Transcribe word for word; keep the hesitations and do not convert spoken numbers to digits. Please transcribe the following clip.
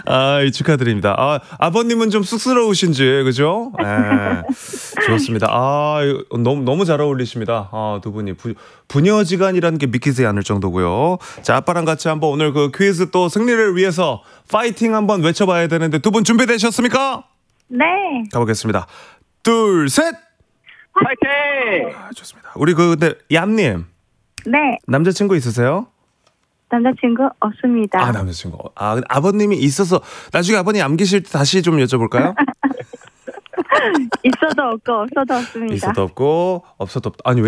아, 축하드립니다. 아, 아버님은 좀 쑥스러우신지, 그죠? 네. 좋습니다. 아, 너무, 너무 잘 어울리십니다. 아, 두 분이. 부, 부녀지간이라는 게 믿기지 않을 정도고요. 자, 아빠랑 같이 한번 오늘 그 퀴즈 또 승리를 위해서 파이팅 한번 외쳐봐야 되는데 두 분 준비되셨습니까? 네. 가보겠습니다. 둘, 셋! 파이팅! 아, 좋습니다. 우리 그, 근데, 얌님. 네. 남자친구 있으세요? 남자친구 없습니다. 아, 남자친구. 아, 근데 아버님이 있어서, 나중에 아버님 안 계실 때 다시 좀 여쭤볼까요? 있어도 없고 없어도 없습니다. 있어도 없고, 없어도 없다. 아니, 왜